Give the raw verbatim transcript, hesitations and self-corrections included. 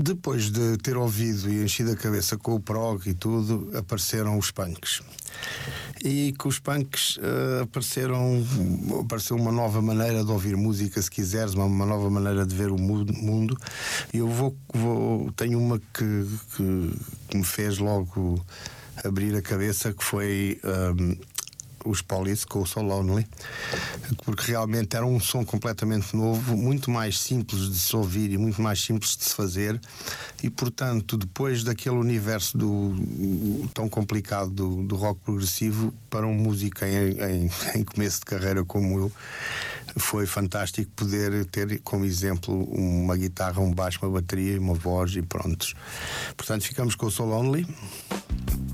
Depois de ter ouvido e enchido a cabeça com o prog e tudo, apareceram os punks. E com os punks uh, apareceram, apareceu uma nova maneira de ouvir música, se quiseres, uma, uma nova maneira de ver o mundo. E eu vou, vou tenho uma que, que, que me fez logo abrir a cabeça, que foi um, os Police com o So Lonely, porque realmente era um som completamente novo, muito mais simples de se ouvir e muito mais simples de se fazer. E portanto, depois daquele universo do, tão complicado do, do rock progressivo, para um músico em, em, em começo de carreira como eu, foi fantástico poder ter como exemplo uma guitarra, um baixo, uma bateria e uma voz, e prontos. Portanto, ficamos com o So Lonely.